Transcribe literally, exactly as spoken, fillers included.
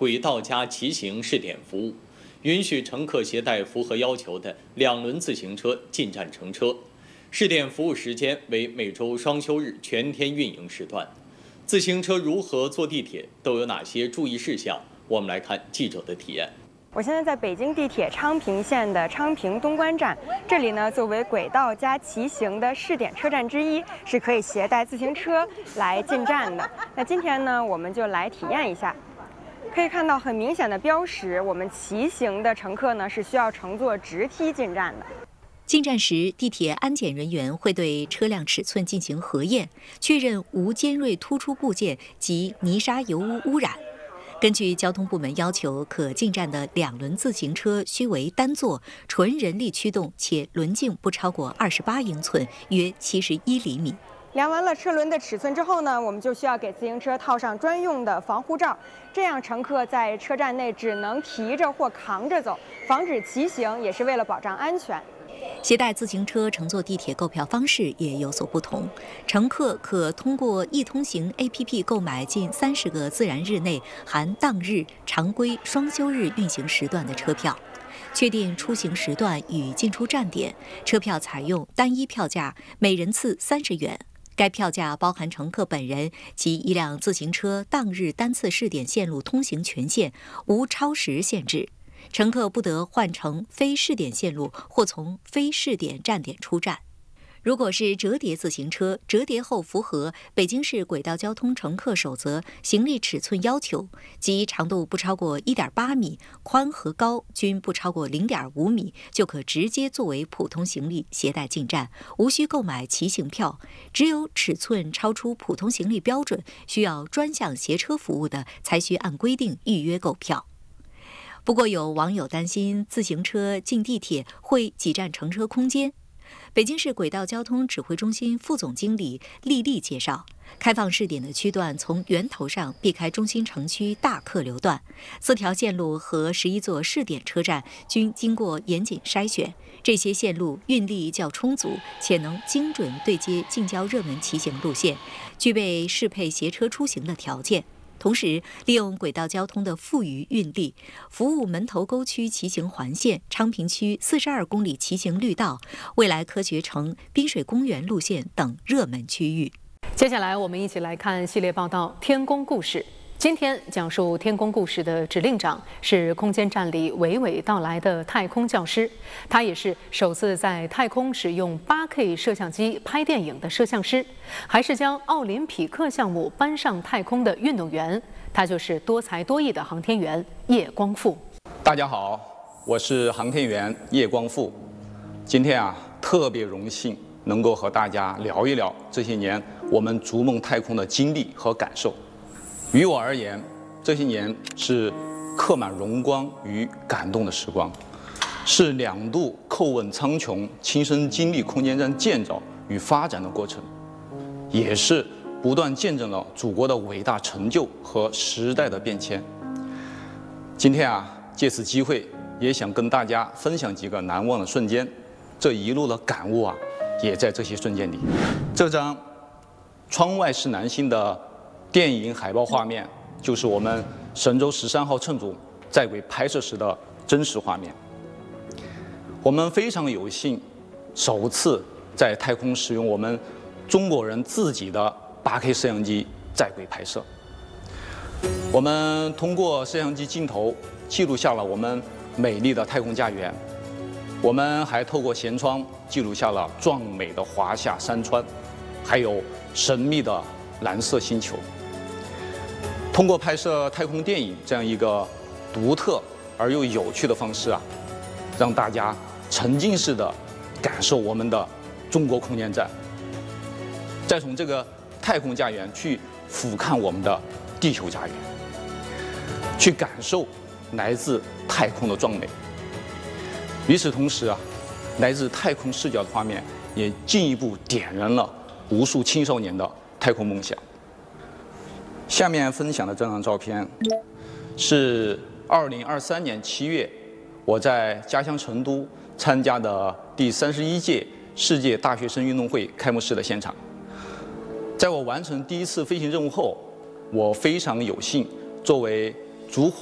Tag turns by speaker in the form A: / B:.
A: 轨道加骑行试点服务，允许乘客携带符合要求的两轮自行车进站乘车。试点服务时间为每周双休日全天运营时段。自行车如何坐地铁，都有哪些注意事项？我们来看记者的体验。
B: 我现在在北京地铁昌平线的昌平东关站，这里呢作为轨道加骑行的试点车站之一，是可以携带自行车来进站的。那今天呢，我们就来体验一下。可以看到很明显的标识，我们骑行的乘客呢是需要乘坐直梯进站的。
C: 进站时，地铁安检人员会对车辆尺寸进行核验，确认无尖锐突出部件及泥沙油污污染。 根据交通部门要求，可进站的两轮自行车须为单座、纯人力驱动，且轮径不超过二十八英寸，约七十一厘米。
B: 量完了车轮的尺寸之后呢，我们就需要给自行车套上专用的防护罩，这样乘客在车站内只能提着或扛着走，防止骑行，也是为了保障安全。
C: 携带自行车乘坐地铁购票方式也有所不同，乘客可通过易通行 A P P 购买近三十个自然日内含当日、常规、双休日运行时段的车票，确定出行时段与进出站点。车票采用单一票价，每人次三十元。该票价包含乘客本人及一辆自行车当日单次试点线路通行权限，无超时限制。 乘客不得换乘非试点线路或从非试点站点出站。如果是折叠自行车，折叠后符合北京市轨道交通乘客守则行李尺寸要求，即长度不超过 一点八米，宽和高均不超过 零点五米，就可直接作为普通行李携带进站，无需购买骑行票。只有尺寸超出普通行李标准，需要专项携车服务的，才需按规定预约购票。 不过，有网友担心自行车进地铁会挤占乘车空间。北京市轨道交通指挥中心副总经理厉丽介绍，开放试点的区段从源头上避开中心城区大客流段，四条线路和十一座试点车站均经过严谨筛选。这些线路运力较充足，且能精准对接近郊热门骑行路线，具备适配携车出行的条件。 同时，利用轨道交通的富余运力，服务门头沟区骑行环线、昌平区四十二公里骑行绿道、未来科学城、滨水公园路线等热门区域。
D: 接下来，我们一起来看系列报道《天宫故事》。今天讲述天宫故事的指令长是空间站里娓娓道来的太空教师，他也是首次在太空使用 八K 摄像机拍电影的摄像师，还是将奥林匹克项目搬上太空的运动员。他就是多才多艺的航天员叶光富。
E: 大家好，我是航天员叶光富。今天啊，特别荣幸能够和大家聊一聊这些年我们逐梦太空的经历和感受。 于我而言，这些年是刻满荣光与感动的时光，是两度叩问苍穹、亲身经历空间站建造与发展的过程，也是不断见证了祖国的伟大成就和时代的变迁。今天啊，借此机会，也想跟大家分享几个难忘的瞬间，这一路的感悟啊，也在这些瞬间里。这张窗外是南星的 电影海报画面就是我们神舟十三号乘组在轨拍摄时的真实画面。我们非常有幸，首次在太空使用我们中国人自己的 八K 摄像机在轨拍摄。我们通过摄像机镜头记录下了我们美丽的太空家园，我们还透过舷窗记录下了壮美的华夏山川，还有神秘的蓝色星球。 通过拍摄太空电影这样一个独特而又有趣的方式啊，让大家沉浸式的感受我们的中国空间站，再从这个太空家园去俯瞰我们的地球家园，去感受来自太空的壮美。与此同时啊，来自太空视角的画面也进一步点燃了无数青少年的太空梦想。 下面分享的这张照片，是二零二三年七月，我在家乡成都参加的第三十一届世界大学生运动会开幕式的现场。在我完成第一次飞行任务后，我非常有幸作为主火